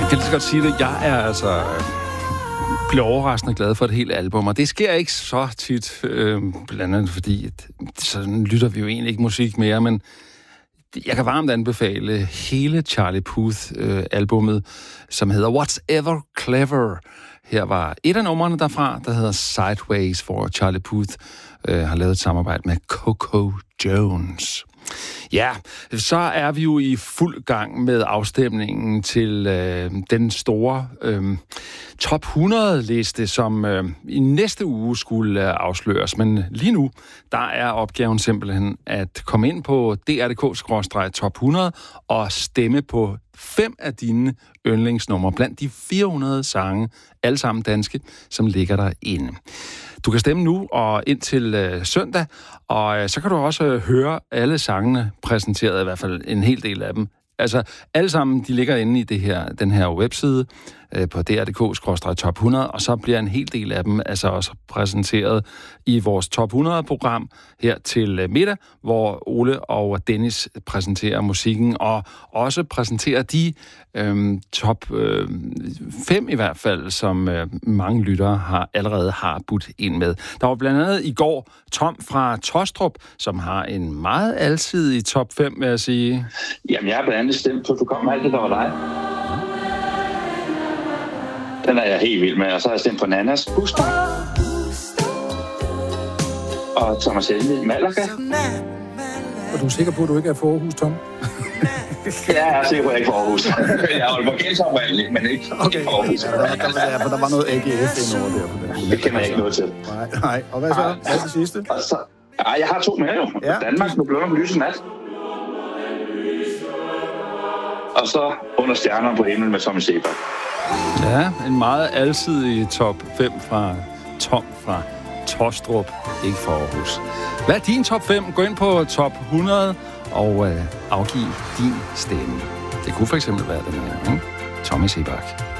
kan lige så godt sige det. Jeg er altså bliver overraskende glad for et helt album, og det sker ikke så tit, blandt andet fordi, sådan lytter vi jo egentlig ikke musik mere, men jeg kan varmt anbefale hele Charlie Puth-albummet, som hedder What's Ever Clever. Her var et af numrene derfra, der hedder Sideways, hvor Charlie Puth har lavet et samarbejde med Coco Jones. Ja, så er vi jo i fuld gang med afstemningen til den store top 100-liste, som i næste uge skulle afsløres. Men lige nu, der er opgaven simpelthen at komme ind på dr.dk/top 100 og stemme på 5 af dine yndlingsnumre blandt de 400 sange, alle sammen danske, som ligger derinde. Du kan stemme nu og indtil søndag, og så kan du også høre alle sangene præsenteret, i hvert fald en hel del af dem. Altså, alle sammen, de ligger inde i den her webside på dr.dk/top 100, og så bliver en hel del af dem altså også præsenteret i vores top 100-program her til middag, hvor Ole og Dennis præsenterer musikken, og også præsenterer de top 5 i hvert fald, som mange lyttere allerede har budt ind med. Der var blandt andet i går Tom fra Tostrup, som har en meget alsidig top 5, vil jeg sige. Jamen, jeg har blandt andet stemt på, at du kom med alt det, der var dig. Den er jeg helt vild med, og så har jeg stemt på Nannas Buster. Og Thomas Helmi Malaga. Og du er sikker på, at du ikke er for Aarhus, Tom? Ja, jeg er sikker på, at jeg ikke er for Aarhus. Jeg er jo vokalsoprindeligt, men ikke for Aarhus. Ja, for der var noget AGF indover der. Det kender jeg ikke noget til. Nej. Og hvad så? Hvad er det sidste? Jeg har 2 mere jo. Ja. Danmark nu blå om lyse nat. Og så Under stjernerne på himlen med Tommy Sebak. Ja, en meget alsidig top 5 fra Tom fra Tostrup, ikke for Aarhus. Hvad er din top 5? Gå ind på top 100 og afgiv din stemme. Det kunne for eksempel være den her, ikke? Tommy Sebak.